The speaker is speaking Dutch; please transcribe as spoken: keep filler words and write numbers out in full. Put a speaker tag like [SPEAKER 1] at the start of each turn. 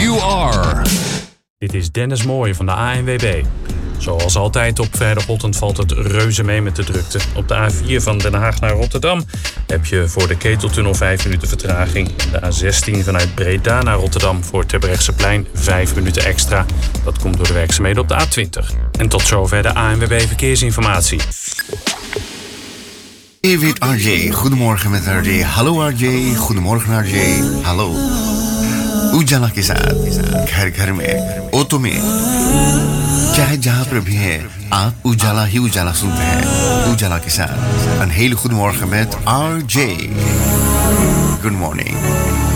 [SPEAKER 1] you are.
[SPEAKER 2] Dit is Dennis Mooij van de A N W B. Zoals altijd op vrijdagochtend valt het reuze mee met de drukte. Op de A vier van Den Haag naar Rotterdam heb je voor de Keteltunnel vijf minuten vertraging. De A zestien vanuit Breda naar Rotterdam voor Terbrechtseplein vijf minuten extra. Dat komt door de werkzaamheden op de A twintig. En tot zover de A N W B Verkeersinformatie.
[SPEAKER 3] David R J, goedemorgen met R J. Hallo R J, goedemorgen R J. Hallo. उजाला के साथ घर घर में ऑटो में चाहे जहां पर भी है आप उजाला ही उजाला सुनते हैं उजाला के साथ een hele goede morgen met R J. Good morning.